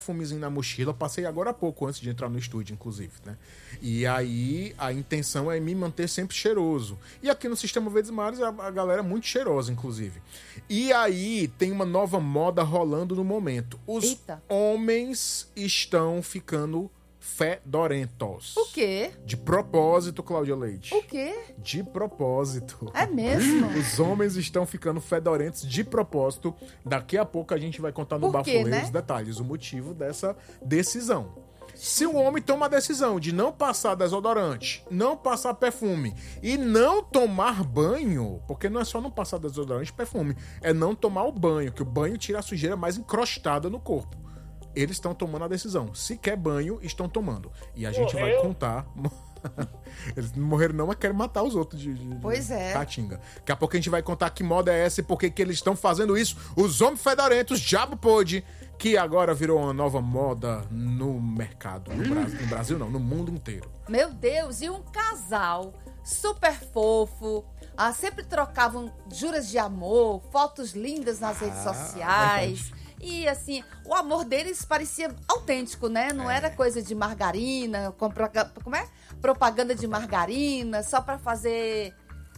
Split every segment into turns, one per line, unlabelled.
perfumezinho na mochila, eu passei agora há pouco, antes de entrar no estúdio, inclusive, né? E aí, a intenção é me manter sempre cheiroso. E aqui no Sistema Verdes Mares, a galera é muito cheirosa, inclusive. E aí, tem uma nova moda rolando no momento. Os homens estão ficando fedorentos.
O quê?
De propósito, Cláudia Leite.
O quê?
De propósito.
É mesmo?
Os homens estão ficando fedorentos de propósito. Daqui a pouco a gente vai contar no Bafulê os detalhes, o motivo dessa decisão. Se o homem toma a decisão de não passar desodorante, não passar perfume e não tomar banho, porque não é só não passar desodorante e perfume, é não tomar o banho, que o banho tira a sujeira mais encrostada no corpo. Eles estão tomando a decisão. Se quer banho, estão tomando. E a gente vai contar. Eles não morreram não, mas querem matar os outros de Caatinga. Daqui a pouco a gente vai contar que moda é essa e por que eles estão fazendo isso. Os homens fedorentos, diabo pôde, que agora virou uma nova moda no mercado. No Brasil não, no mundo inteiro.
Meu Deus, e um casal super fofo. Sempre trocavam juras de amor, fotos lindas nas redes sociais. Verdade. E, assim, o amor deles parecia autêntico, né? Não era coisa de margarina, como é? Propaganda de margarina, só pra fazer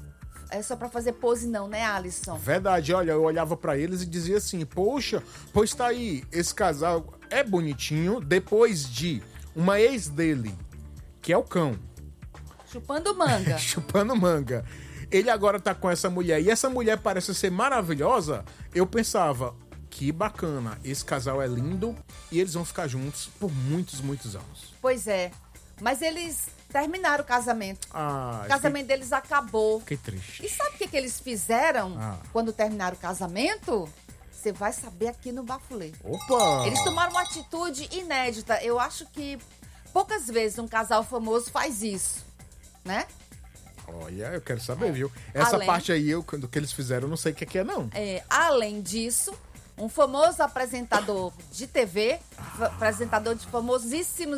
pose não, né, Alisson?
Verdade, olha, eu olhava pra eles e dizia assim, poxa, pois tá aí, esse casal é bonitinho, depois de uma ex dele, que é o cão.
Chupando manga.
Chupando manga. Ele agora tá com essa mulher, e essa mulher parece ser maravilhosa. Eu pensava, que bacana, esse casal é lindo e eles vão ficar juntos por muitos, muitos anos.
Pois é, mas eles terminaram o casamento. O casamento deles acabou.
Fiquei triste.
E sabe o que eles fizeram quando terminaram o casamento? Você vai saber aqui no Bafulê.
Opa!
Eles tomaram uma atitude inédita. Eu acho que poucas vezes um casal famoso faz isso, né?
Olha, eu quero saber, viu? Essa parte aí, do que eles fizeram, eu não sei o que é, não.
Além disso, um famoso apresentador de TV, apresentador de famosíssimo,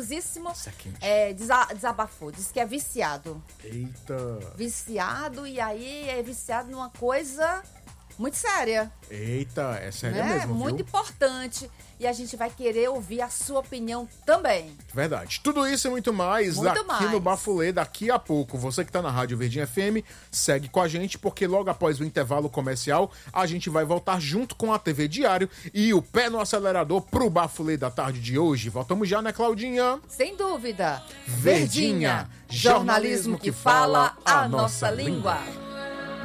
desabafou. Disse que é viciado.
Eita!
Viciado, e aí é viciado numa coisa muito séria.
Eita, é séria mesmo,
muito importante. E a gente vai querer ouvir a sua opinião também.
Verdade. Tudo isso e muito mais aqui no Bafulê daqui a pouco. Você que tá na Rádio Verdinha FM, segue com a gente, porque logo após o intervalo comercial, a gente vai voltar junto com a TV Diário e o pé no acelerador pro Bafulê da tarde de hoje. Voltamos já, né, Claudinha?
Sem dúvida. Verdinha, jornalismo que fala a nossa língua.